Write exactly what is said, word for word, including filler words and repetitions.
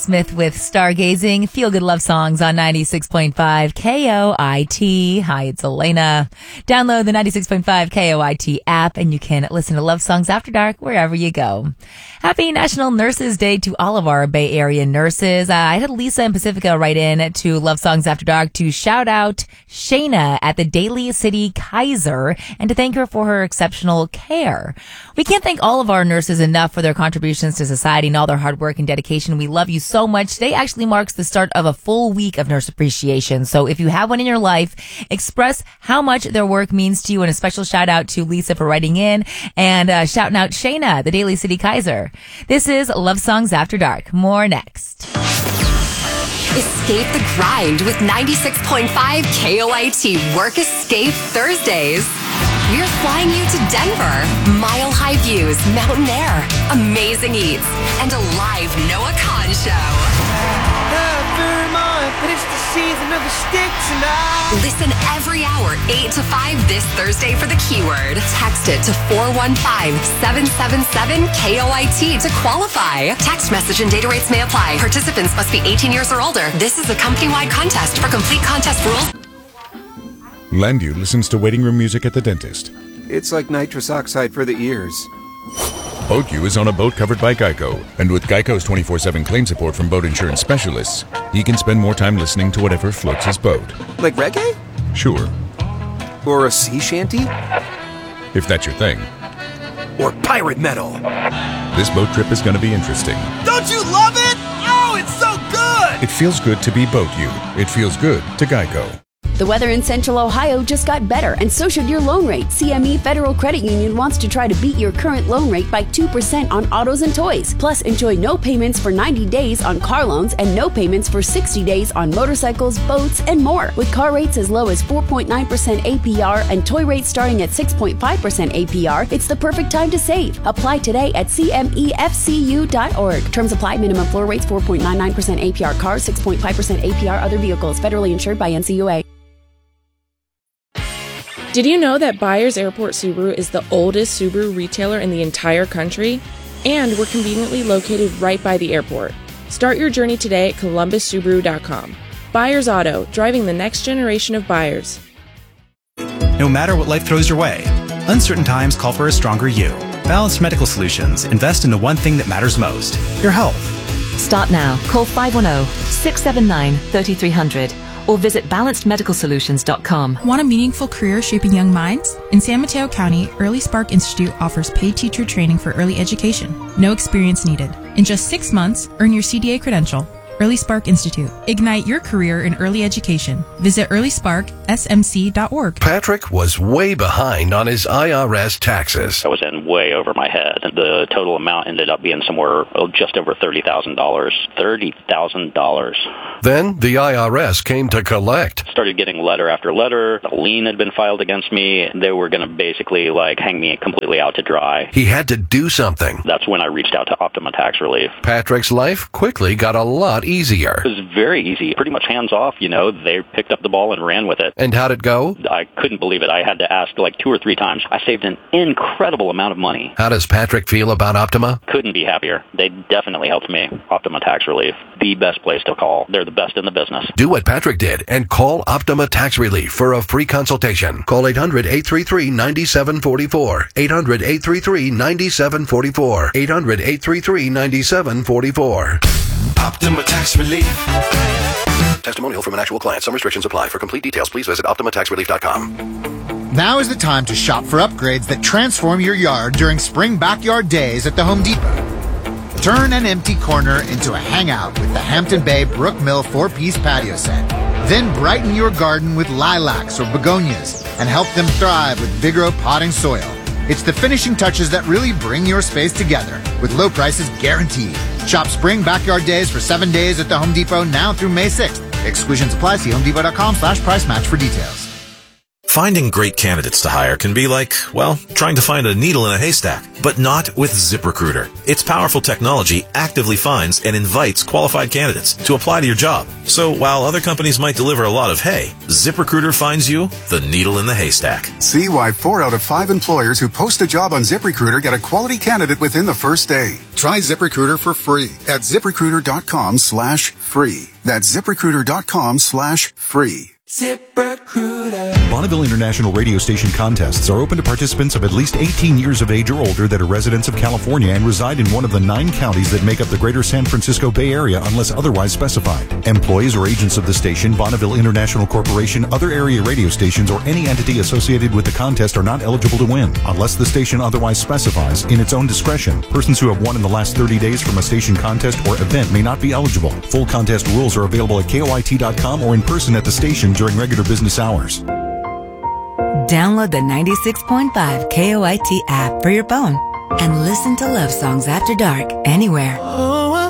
Smith with Stargazing, Feel Good Love Songs on ninety-six point five K O I T. Hi, it's Elena. Download the ninety-six point five K O I T app and you can listen to Love Songs After Dark wherever you go. Happy National Nurses Day to all of our Bay Area nurses. Uh, I had Lisa and Pacifica write in to Love Songs After Dark to shout out Shayna at the Daly City Kaiser and to thank her for her exceptional care. We can't thank all of our nurses enough for their contributions to society and all their hard work and dedication. We love you so much. Today actually marks the start of a full week of nurse appreciation. So if you have one in your life, express how much their work means to you. And a special shout out to Lisa for writing in and uh, shouting out Shayna, the Daly City Kaiser. This is Love Songs After Dark. More next. Escape the grind with ninety-six point five K O I T Work Escape Thursdays. We're flying you to Denver. Mile-high views, mountain air, amazing eats, and a live Noah Khan show. It's the season of the sticks and I... Listen every hour, eight to five this Thursday for the keyword. Text it to four one five, seven seven seven K O I T to qualify. Text message and data rates may apply. Participants must be eighteen years or older. This is a company-wide contest. For complete contest rules... Landu listens to waiting room music at the dentist. It's like nitrous oxide for the ears. BoatU is on a boat covered by Geico, and with Geico's twenty-four seven claim support from boat insurance specialists, he can spend more time listening to whatever floats his boat. Like reggae? Sure. Or a sea shanty? If that's your thing. Or pirate metal? This boat trip is going to be interesting. Don't you love it? Oh, it's so good! It feels good to be BoatU. It feels good to Geico. The weather in Central Ohio just got better, and so should your loan rate. C M E Federal Credit Union wants to try to beat your current loan rate by two percent on autos and toys. Plus, enjoy no payments for ninety days on car loans and no payments for sixty days on motorcycles, boats, and more. With car rates as low as four point nine percent A P R and toy rates starting at six point five percent A P R, it's the perfect time to save. Apply today at C M E F C U dot org. Terms apply. Minimum floor rates four point nine nine percent A P R cars, six point five percent A P R other vehicles. Federally insured by N C U A. Did you know that Byers Airport Subaru is the oldest Subaru retailer in the entire country? And we're conveniently located right by the airport. Start your journey today at Columbus Subaru dot com. Byers Auto, driving the next generation of buyers. No matter what life throws your way, uncertain times call for a stronger you. Balanced Medical Solutions. Invest in the one thing that matters most, your health. Start now. Call five one zero, six seven nine, three three zero zero or visit balanced medical solutions dot com. Want a meaningful career shaping young minds? In San Mateo County, Early Spark Institute offers paid teacher training for early education. No experience needed. In just six months, earn your C D A credential. Early Spark Institute. Ignite your career in early education. Visit early spark s m c dot org. Patrick was way behind on his I R S taxes. I was in way over my head. The total amount ended up being somewhere oh, just over thirty thousand dollars. thirty thousand dollars. Then the I R S came to collect. Started getting letter after letter. A lien had been filed against me. They were going to basically like hang me completely out to dry. He had to do something. That's when I reached out to Optima Tax Relief. Patrick's life quickly got a lot easier. It was very easy. Pretty much hands off, you know. They picked up the ball and ran with it. And how'd it go? I couldn't believe it. I had to ask like two or three times. I saved an incredible amount of money. How does Patrick feel about Optima? Couldn't be happier. They definitely helped me. Optima Tax Relief. The best place to call. They're the best in the business. Do what Patrick did and call Optima Tax Relief for a free consultation. Call eight hundred, eight three three, nine seven four four. eight hundred, eight three three, nine seven four four. eight hundred, eight three three, nine seven four four. Optima Tax Relief. Testimonial from an actual client. Some restrictions apply. For complete details, please visit optima tax relief dot com. Now is the time to shop for upgrades that transform your yard during spring backyard days at the Home Depot. Turn an empty corner into a hangout with the Hampton Bay Brook Mill four-piece patio set. Then brighten your garden with lilacs or begonias and help them thrive with Vigoro potting soil. It's the finishing touches that really bring your space together, with low prices guaranteed. Shop spring backyard days for seven days at the Home Depot now through May sixth. Exclusions apply. See homedepot dot com slash price match for details. Finding great candidates to hire can be like, well, trying to find a needle in a haystack, but not with ZipRecruiter. Its powerful technology actively finds and invites qualified candidates to apply to your job. So while other companies might deliver a lot of hay, ZipRecruiter finds you the needle in the haystack. See why four out of five employers who post a job on ZipRecruiter get a quality candidate within the first day. Try ZipRecruiter for free at ZipRecruiter.com slash free. That's ZipRecruiter.com slash free. ZipRecruiter. Bonneville International Radio Station contests are open to participants of at least eighteen years of age or older that are residents of California and reside in one of the nine counties that make up the greater San Francisco Bay Area unless otherwise specified. Employees or agents of the station, Bonneville International Corporation, other area radio stations, or any entity associated with the contest are not eligible to win unless the station otherwise specifies in its own discretion. Persons who have won in the last thirty days from a station contest or event may not be eligible. Full contest rules are available at K O I T dot com or in person at the station during regular business hours. Download the ninety-six point five K O I T app for your phone and listen to love songs after dark anywhere. Oh,